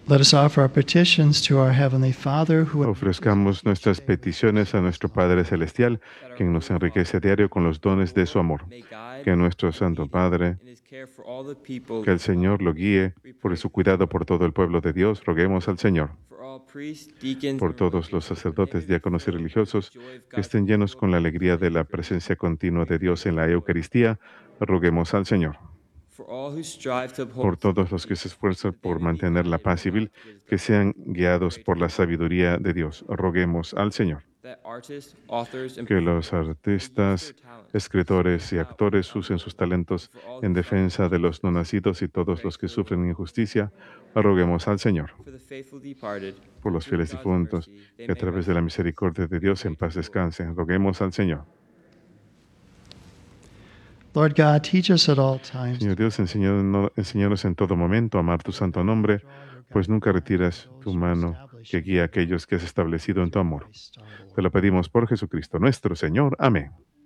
Let us offer our petitions to our Heavenly Father, who Ofrezcamos nuestras peticiones a nuestro Padre Celestial, quien nos enriquece a diario con los dones de su amor. Que nuestro Santo Padre, que el Señor lo guíe por su cuidado por todo el pueblo de Dios. Roguemos al Señor. Por todos los sacerdotes, diáconos y religiosos que estén llenos con la alegría de la presencia continua de Dios en la Eucaristía, roguemos al Señor. Por todos los que se esfuerzan por mantener la paz civil, que sean guiados por la sabiduría de Dios, roguemos al Señor. Que los artistas, escritores y actores usen sus talentos en defensa de los no nacidos y todos los que sufren injusticia, roguemos al Señor. Por los fieles difuntos, que a través de la misericordia de Dios en paz descansen, roguemos al Señor. Lord God, teach us at all times Señor Dios, enséñanos en todo momento a amar tu santo nombre, pues nunca retiras tu mano que guía a aquellos que has establecido en tu amor. Te lo pedimos por Jesucristo nuestro Señor. Amén.